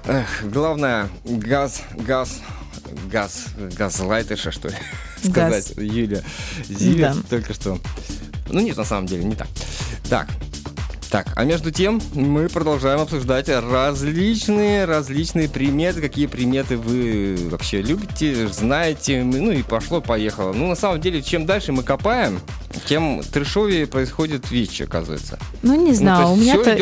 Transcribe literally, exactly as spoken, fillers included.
Эх, главное, газ, газ, газ, газлайтерша, что ли, Газ. сказать, Юля. Зиля Да. только что. Ну, нет, на самом деле, не так. Так, так, а между тем мы продолжаем обсуждать различные, различные приметы, какие приметы вы вообще любите, знаете, ну и пошло-поехало. Ну, на самом деле, чем дальше мы копаем, тем трешовее происходит вещи, оказывается. Ну, не знаю, то у есть всё меня-то